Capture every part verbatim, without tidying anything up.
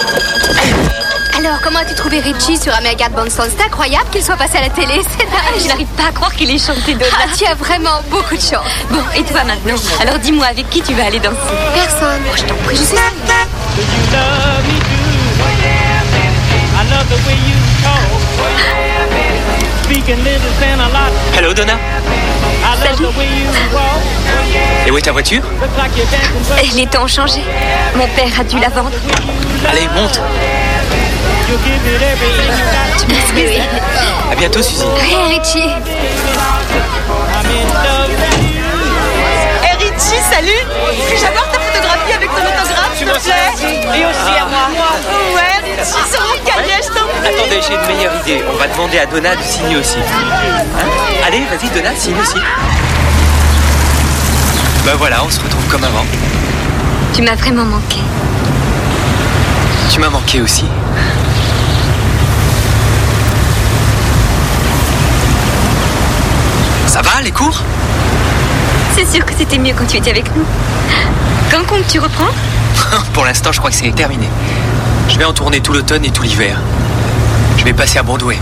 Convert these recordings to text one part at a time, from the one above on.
Alors, comment as-tu trouvé Richie sur American Bandstand? C'est incroyable qu'il soit passé à la télé, c'est dingue. Je n'arrive pas à croire qu'il ait chanté Donna. Ah, tu as vraiment beaucoup de chance. Bon, et toi maintenant? Alors dis-moi, avec qui tu vas aller danser? Personne. Oh, je t'en prie, je sais. Hello Donna. Salut. Et où est ta voiture? Les temps ont changé. Mon père a dû la vendre. Allez, monte. Tu m'excuses. À bientôt Suzy. Hey, Richie. Hey Richie, salut. Puis-je avoir ta photographie avec ton autographe, s'il te plaît? Et aussi à moi. Ouais, Richie, sur mon cahier, je t'en prie. Attendez, j'ai une meilleure idée. On va demander à Donna de signer aussi. Hein? Allez, vas-y Donna, signe aussi. Ben voilà, on se retrouve comme avant. Tu m'as vraiment manqué. Tu m'as manqué aussi. Ça va, les cours? C'est sûr que c'était mieux quand tu étais avec nous. Quand comptes-tu reprendre? Pour l'instant, je crois que c'est terminé. Je vais en tourner tout l'automne et tout l'hiver. Je vais passer à Broadway.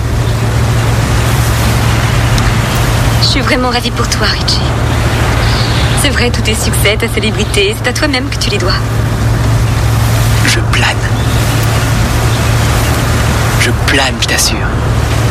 Je suis vraiment ravie pour toi, Richie. C'est vrai, tous tes succès, ta célébrité, c'est à toi-même que tu les dois. Je plane. Je plane, je t'assure.